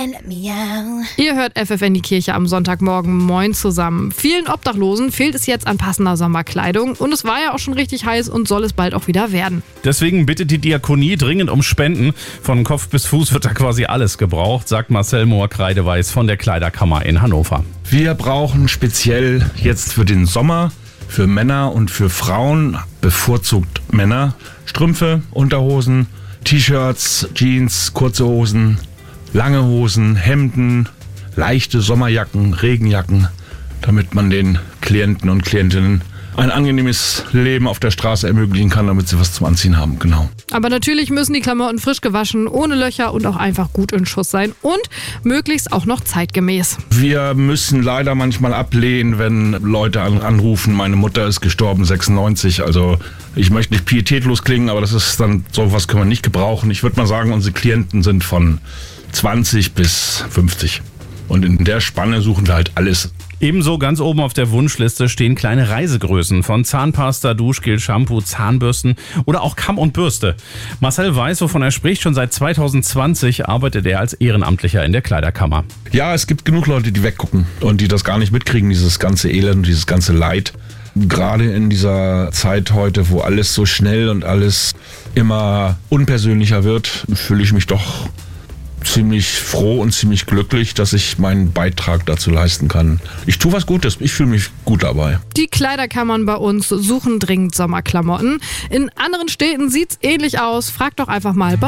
Ihr hört FFN die Kirche am Sonntagmorgen. Moin zusammen. Vielen Obdachlosen fehlt es jetzt an passender Sommerkleidung und es war ja auch schon richtig heiß und soll es bald auch wieder werden. Deswegen bittet die Diakonie dringend um Spenden. Von Kopf bis Fuß wird da quasi alles gebraucht, sagt Marcel Mohr-Kreideweiß von der Kleiderkammer in Hannover. Wir brauchen speziell jetzt für den Sommer, für Männer und für Frauen, bevorzugt Männer, Strümpfe, Unterhosen, T-Shirts, Jeans, kurze Hosen, lange Hosen, Hemden, leichte Sommerjacken, Regenjacken, damit man den Klienten und Klientinnen ein angenehmes Leben auf der Straße ermöglichen kann, damit sie was zum Anziehen haben, genau. Aber natürlich müssen die Klamotten frisch gewaschen, ohne Löcher und auch einfach gut in Schuss sein und möglichst auch noch zeitgemäß. Wir müssen leider manchmal ablehnen, wenn Leute anrufen, meine Mutter ist gestorben, 96, also ich möchte nicht pietätlos klingen, aber das ist dann, sowas können wir nicht gebrauchen. Ich würde mal sagen, unsere Klienten sind von 20 bis 50 und in der Spanne suchen wir halt alles. Ebenso ganz oben auf der Wunschliste stehen kleine Reisegrößen von Zahnpasta, Duschgel, Shampoo, Zahnbürsten oder auch Kamm und Bürste. Marcel weiß, wovon er spricht. Schon seit 2020 arbeitet er als Ehrenamtlicher in der Kleiderkammer. Ja, es gibt genug Leute, die weggucken und die das gar nicht mitkriegen, dieses ganze Elend, dieses ganze Leid. Gerade in dieser Zeit heute, wo alles so schnell und alles immer unpersönlicher wird, fühle ich mich doch ziemlich froh und ziemlich glücklich, dass ich meinen Beitrag dazu leisten kann. Ich tue was Gutes, ich fühle mich gut dabei. Die Kleiderkammern bei uns suchen dringend Sommerklamotten. In anderen Städten sieht's ähnlich aus. Fragt doch einfach mal bei